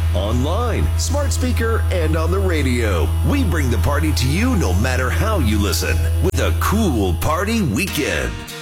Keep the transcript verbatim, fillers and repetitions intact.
online, smart speaker, and on the radio. We bring the party to you no matter how you listen with a cool party weekend.